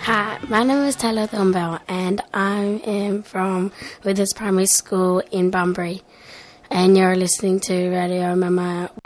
Hi, my name is Taylor Thornbell and I am from Withers Primary School in Bunbury, and you're listening to Radio Mama